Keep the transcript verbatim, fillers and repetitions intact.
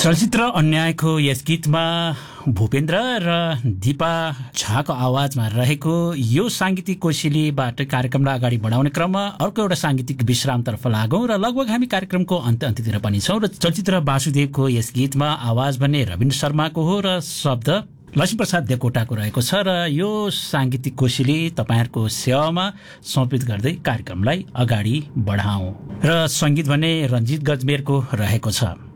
चलचित्र अन्यायको यस गीतमा भूपेन्द्र र दिपा झाको आवाजमा रहेको यो साङ्गीतिक कोसेलीबाट कार्यक्रमलाई अगाडि बढाउने क्रममा अर्को एउटा साङ्गीतिक विश्रामतर्फ लागौँ र लगभग हामी कार्यक्रमको अन्त्य अन्त्यतिर पनि छौँ र चलचित्र वासुदेवको यस गीतमा आवाज भने रविन्द्र शर्माको हो र शब्द लक्ष्मीप्रसाद देवकोटाको रहेको छ र यो साङ्गीतिक कोसेली तपाईँहरूको सेवामा समर्पित गर्दै कार्यक्रमलाई अगाडि बढाउँ र सङ्गीत भने रञ्जित गजमेरको रहेको छ।